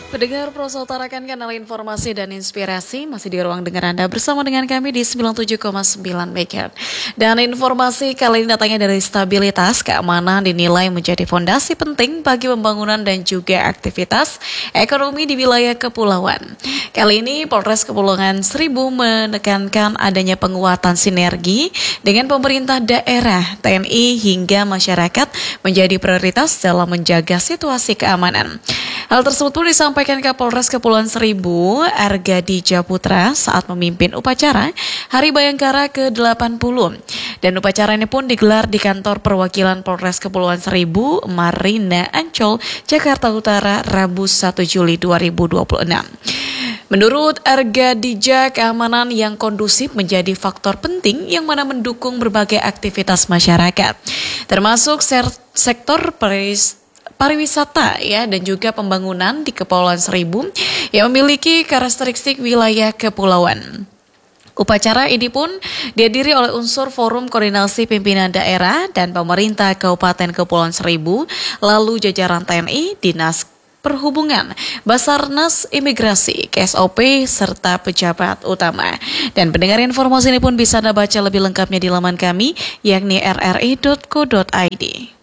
Pendengar Prosa utarakan kanal informasi dan inspirasi masih di ruang dengar Anda bersama dengan kami di 97,9 MHz. Dan informasi kali ini datangnya dari stabilitas keamanan dinilai menjadi fondasi penting bagi pembangunan dan juga aktivitas ekonomi di wilayah kepulauan. Kali ini Polres Kepulauan Seribu menekankan adanya penguatan sinergi dengan pemerintah daerah, TNI hingga masyarakat menjadi prioritas dalam menjaga situasi keamanan. Hal tersebut pun disampaikan Kapolres Kepulauan Seribu, Argadija Putra saat memimpin upacara Hari Bayangkara ke-80. Dan upacara ini pun digelar di kantor perwakilan Polres Kepulauan Seribu, Marina Ancol, Jakarta Utara, Rabu 1 Juli 2026. Menurut Argadija, keamanan yang kondusif menjadi faktor penting yang mana mendukung berbagai aktivitas masyarakat, termasuk sektor pariwisata dan juga pembangunan di Kepulauan Seribu yang memiliki karakteristik wilayah kepulauan. Upacara ini pun dihadiri oleh unsur Forum Koordinasi Pimpinan Daerah dan Pemerintah Kabupaten Kepulauan Seribu, lalu jajaran TNI, Dinas Perhubungan, Basarnas, Imigrasi, KSOP, serta pejabat utama. Dan pendengar informasi ini pun bisa Anda baca lebih lengkapnya di laman kami, yakni rri.co.id.